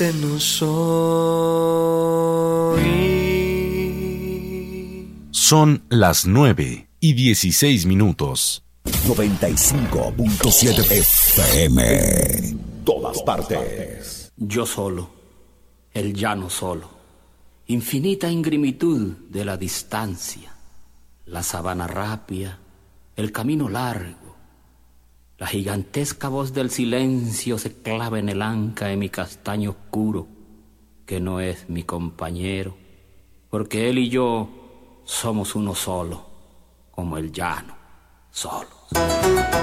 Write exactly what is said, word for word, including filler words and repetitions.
triste no soy. Son las nueve y dieciséis minutos. noventa y cinco punto siete F M. Todas partes. Yo solo, el llano solo, infinita ingrimitud de la distancia, la sabana rápida, el camino largo, la gigantesca voz del silencio se clava en el anca de mi castaño oscuro, que no es mi compañero, porque él y yo somos uno solo, como el llano solo.